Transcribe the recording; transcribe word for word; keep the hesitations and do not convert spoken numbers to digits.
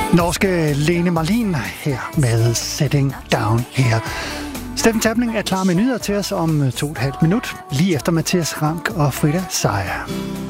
Norske Lene Marlin her med Sitting Down Here. Steffen Tabling er klar med nyheder til os om to og et halvt minut, lige efter Mathias Rank og Frida Sejer.